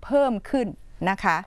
เพิ่มขึ้นนะคะ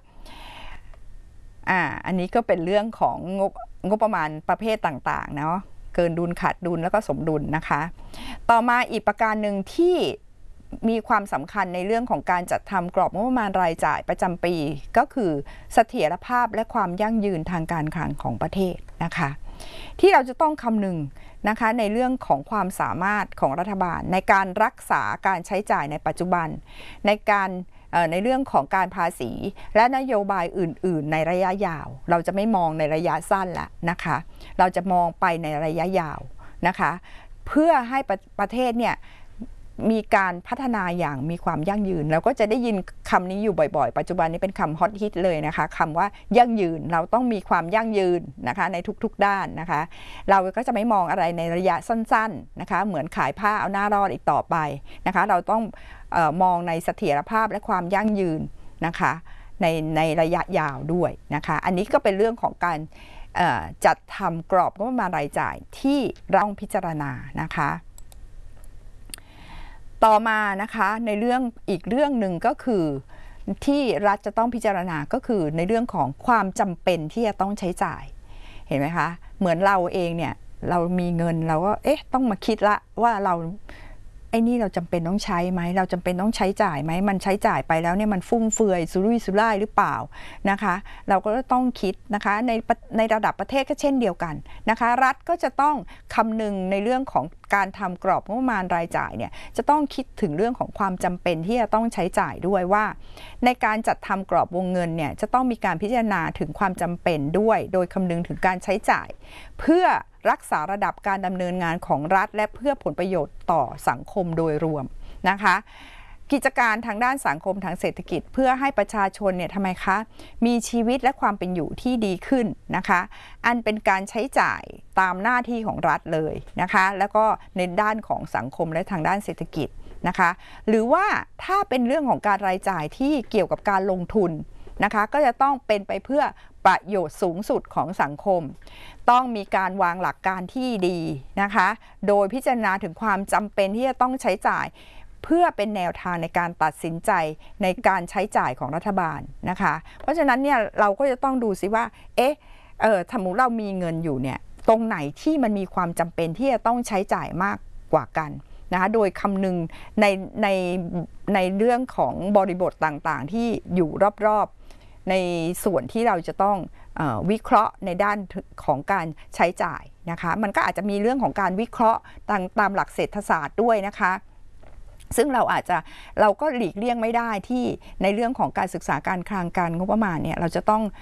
อันนี้ก็เป็นเรื่องของงบประมาณประเภทต่างๆเนาะเกินดุลขาดดุลแล้วก็สมดุลนะคะต่อมาอีกประการหนึ่งที่มีความสำคัญในเรื่องของการจัดทำกรอบงบประมาณรายจ่ายประจำปีก็คือเสถียรภาพและความยั่งยืนทางการคลังของประเทศนะคะที่เราจะต้องคำนึงนะคะในเรื่องของความสามารถของรัฐบาลในการรักษาการใช้จ่ายในปัจจุบันในเรื่องของการภาษีและนโยบายอื่นๆในระยะยาวเราจะไม่มองในระยะสั้นละนะคะเราจะมองไปในระยะยาวนะคะเพื่อให้ประเทศเนี่ยมีการพัฒนาอย่างมีความยั่งยืนเราก็จะได้ยินคำนี้อยู่บ่อยๆปัจจุบันนี้เป็นคำฮอตฮิตเลยนะคะคำว่ายั่งยืนเราต้องมีความยั่งยืนนะคะในทุกๆด้านนะคะเราก็จะไม่มองอะไรในระยะสั้นๆนะคะเหมือนขายผ้าเอาหน้ารอดอีกต่อไปนะคะเราต้องมองในเสถียรภาพและความยั่งยืนนะคะในระยะยาวด้วยนะคะอันนี้ก็เป็นเรื่องของการจัดทำกรอบงบประมาณรายจ่ายที่เราต้องพิจารณานะคะต่อมานะคะในเรื่องอีกเรื่องหนึ่งก็คือที่รัฐจะต้องพิจารณาก็คือในเรื่องของความจำเป็นที่จะต้องใช้จ่ายเห็นไหมคะเหมือนเราเองเนี่ยเรามีเงินเราก็ต้องมาคิดละว่าเราไอ้นี่เราจำเป็นต้องใช้ไหมเราจำเป็นต้องใช้จ่ายไหมมันใช้จ่ายไปแล้วเนี่ยมันฟุ่มเฟือยสุรุ่ยสุร่ายหรือเปล่านะคะเราก็ต้องคิดนะคะในระดับประเทศก็เช่นเดียวกันนะคะรัฐก็จะต้องคำนึงในเรื่องของการทำกรอบงบประมาณรายจ่ายเนี่ยจะต้องคิดถึงเรื่องของความจำเป็นที่จะต้องใช้จ่ายด้วยว่าในการจัดทำกรอบวงเงินเนี่ยจะต้องมีการพิจารณาถึงความจำเป็นด้วยโดยคำนึงถึงการใช้จ่ายเพื่อรักษาระดับการดำเนินงานของรัฐและเพื่อผลประโยชน์ต่อสังคมโดยรวมนะคะกิจการทางด้านสังคมทางเศรษฐกิจเพื่อให้ประชาชนเนี่ยทำไมคะมีชีวิตและความเป็นอยู่ที่ดีขึ้นนะคะอันเป็นการใช้จ่ายตามหน้าที่ของรัฐเลยนะคะแล้วก็ในด้านของสังคมและทางด้านเศรษฐกิจนะคะหรือว่าถ้าเป็นเรื่องของการรายจ่ายที่เกี่ยวกับการลงทุนนะคะก็จะต้องเป็นไปเพื่อประโยชน์สูงสุดของสังคมต้องมีการวางหลักการที่ดีนะคะโดยพิจารณาถึงความจำเป็นที่จะต้องใช้จ่ายเพื่อเป็นแนวทางในการตัดสินใจในการใช้จ่ายของรัฐบาลนะคะเพราะฉะนั้นเนี่ยเราก็จะต้องดูซิว่าสมมุติเรามีเงินอยู่เนี่ยตรงไหนที่มันมีความจำเป็นที่จะต้องใช้จ่ายมากกว่ากันนะคะโดยคำนึงในเรื่องของบริบทต่างๆที่อยู่รอบๆในส่วนที่เราจะต้องวิเคราะห์ในด้านของการใช้จ่ายนะคะมันก็อาจจะมีเรื่องของการวิเคราะห์ตามหลักเศรษฐศาสตร์ด้วยนะคะซึ่งเราก็หลีกเลี่ยงไม่ได้ที่ในเรื่องของการศึกษาการคลังการงบประมาณเนี่ยเราจะต้อง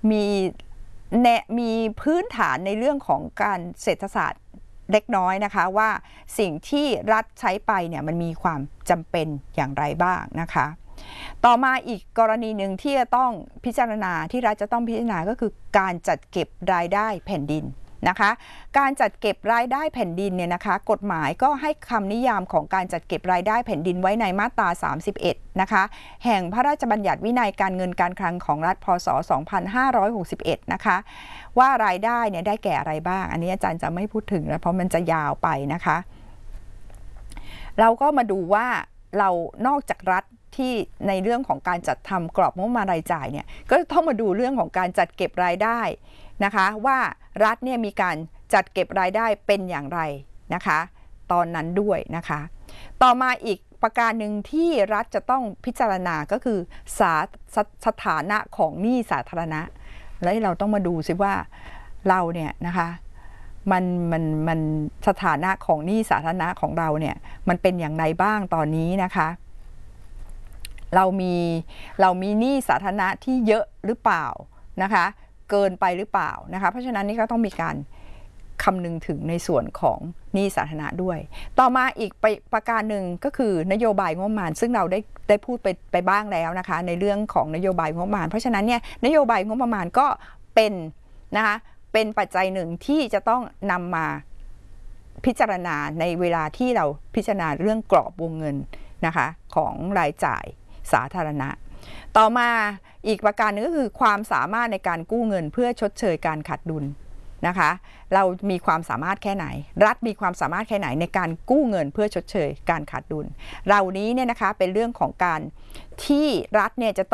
มีพื้นฐานในเรื่องของการเศรษฐศาสตร์เล็กน้อยนะคะว่าสิ่งที่รัฐใช้ไปเนี่ยมันมีความจำเป็นอย่างไรบ้างนะคะต่อมาอีกกรณีหนึ่งที่จะต้องพิจารณาที่รัฐจะต้องพิจารณาก็คือการจัดเก็บรายได้แผ่นดินนะคะการจัดเก็บรายได้แผ่นดินเนี่ยนะคะกฎหมายก็ให้คำนิยามของการจัดเก็บรายได้แผ่นดินไว้ในมาตรา31นะคะแห่งพระราชบัญญัติวินัยการเงินการคลังของรัฐพ.ศ. 2561นะคะว่ารายได้เนี่ยได้แก่อะไรบ้างอันนี้อาจารย์จะไม่พูดถึงแล้วเพราะมันจะยาวไปนะคะเราก็มาดูว่าเรานอกจากรัฐที่ในเรื่องของการจัดทำกรอบงบประมาณรายจ่ายเนี่ยก็ต้องมาดูเรื่องของการจัดเก็บรายได้นะคะว่ารัฐเนี่ยมีการจัดเก็บรายได้เป็นอย่างไรนะคะตอนนั้นด้วยนะคะต่อมาอีกประการหนึ่งที่รัฐจะต้องพิจารณาก็คือสถานะของหนี้สาธารณะและเราต้องมาดูซิว่าเราเนี่ยนะคะมันสถานะของหนี้สาธารณะของเราเนี่ยมันเป็นอย่างไรบ้างตอนนี้นะคะเรามีหนี้สาธารณะที่เยอะหรือเปล่านะคะเกินไปหรือเปล่านะคะเพราะฉะนั้นนี่ก็ต้องมีการคำนึงถึงในส่วนของหนี้สาธารณะด้วยต่อมาอีกประการหนึ่งก็คือนโยบายงบประมาณซึ่งเราได้พูดไปบ้างแล้วนะคะในเรื่องของนโยบายงบประมาณเพราะฉะนั้นเนี่ยนโยบายงบประมาณก็เป็นนะคะเป็นปัจจัยหนึ่งที่จะต้องนำมาพิจารณาในเวลาที่เราพิจารณาเรื่องกรอบวงเงินนะคะของรายจ่ายสาธารณะต่อมาอีกประการนึงก็คือความสามารถในการกู้เงินเพื่อชดเชยการขาดดุลนะคะเรามีความสามารถแค่ไหนรัฐมีความสามารถแค่ไหนในการกู้เงินเพื่อชดเชยการขาดดุลเหล่านี้เนี่ยนะคะเป็นเรื่องของการที่รัฐเนี่ยจะ